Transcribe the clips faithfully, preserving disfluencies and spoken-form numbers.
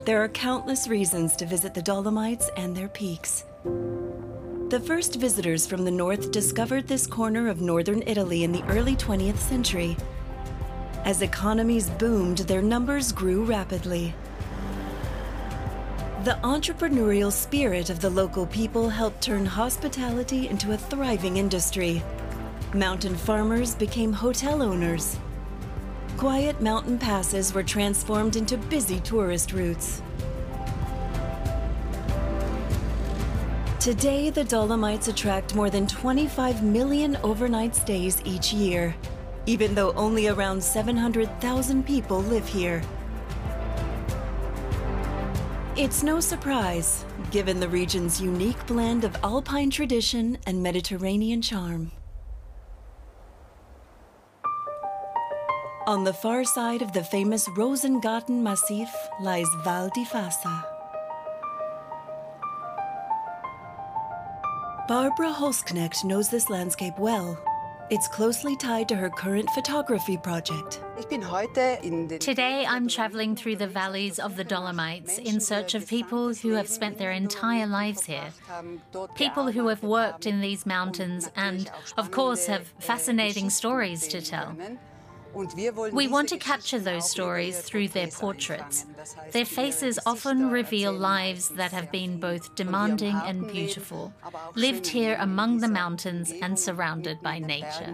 There are countless reasons to visit the Dolomites and their peaks. The first visitors from the north discovered this corner of northern Italy in the early twentieth century. As economies boomed, their numbers grew rapidly. The entrepreneurial spirit of the local people helped turn hospitality into a thriving industry. Mountain farmers became hotel owners. Quiet mountain passes were transformed into busy tourist routes. Today, the Dolomites attract more than twenty-five million overnight stays each year, even though only around seven hundred thousand people live here. It's no surprise, given the region's unique blend of alpine tradition and Mediterranean charm. On the far side of the famous Rosengarten Massif lies Val di Fassa. Barbara Holzknecht knows this landscape well. It's closely tied to her current photography project. Today, I'm traveling through the valleys of the Dolomites in search of people who have spent their entire lives here. People who have worked in these mountains and, of course, have fascinating stories to tell. We want to capture those stories through their portraits. Their faces often reveal lives that have been both demanding and beautiful, lived here among the mountains and surrounded by nature.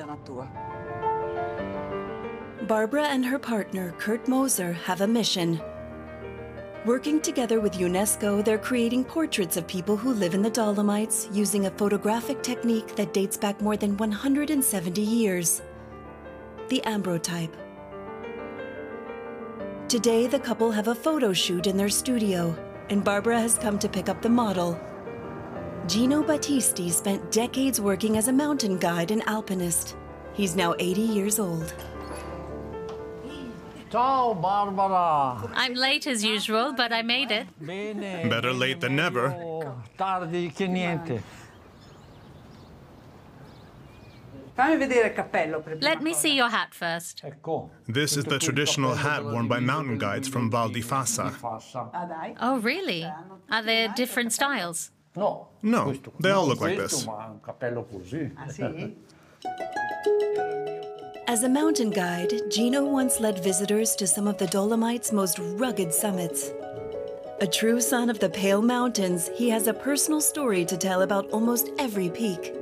Barbara and her partner, Kurt Moser, have a mission. Working together with UNESCO, they're creating portraits of people who live in the Dolomites using a photographic technique that dates back more than one hundred seventy years. The ambrotype. Today, the couple have a photo shoot in their studio, and Barbara has come to pick up the model. Gino Battisti spent decades working as a mountain guide and alpinist. He's now eighty years old. Ciao, Barbara. I'm late as usual, but I made it. Bene. Better late than never. Tardi che niente. Let me see your hat first. This is the traditional hat worn by mountain guides from Val di Fassa. Oh, really? Are there different styles? No. No, they all look like this. As a mountain guide, Gino once led visitors to some of the Dolomites' most rugged summits. A true son of the Pale Mountains, he has a personal story to tell about almost every peak.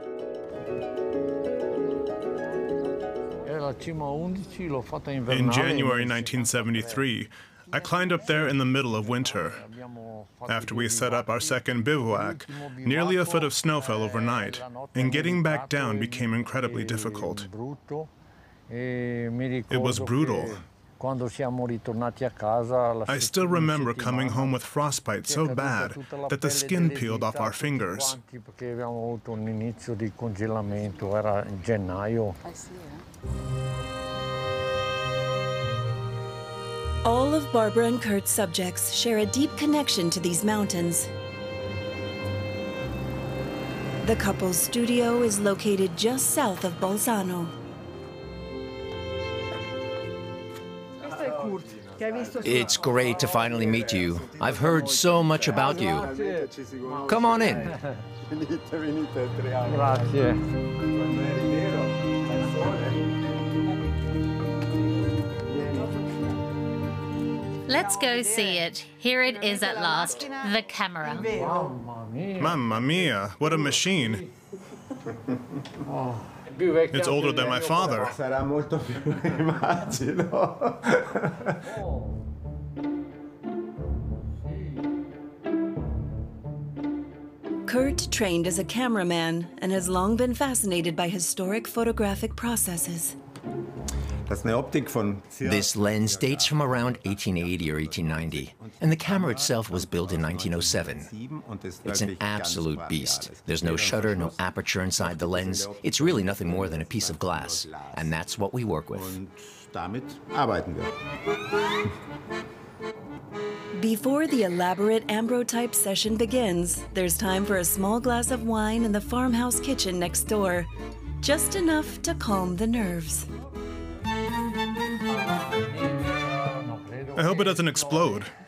In January nineteen seventy-three, I climbed up there in the middle of winter. After we set up our second bivouac, nearly a foot of snow fell overnight, and getting back down became incredibly difficult. It was brutal. I still remember coming home with frostbite so bad that the skin peeled off our fingers. All of Barbara and Kurt's subjects share a deep connection to these mountains. The couple's studio is located just south of Bolzano. It's great to finally meet you. I've heard so much about you. Come on in. Let's go see it. Here it is at last, the camera. Mamma mia, what a machine. It's older than my father. Kurt trained as a cameraman and has long been fascinated by historic photographic processes. This lens dates from around eighteen eighty or eighteen ninety, and the camera itself was built in nineteen oh seven. It's an absolute beast. There's no shutter, no aperture inside the lens. It's really nothing more than a piece of glass, and that's what we work with. Before the elaborate ambrotype session begins, there's time for a small glass of wine in the farmhouse kitchen next door. Just enough to calm the nerves. I hope it doesn't explode.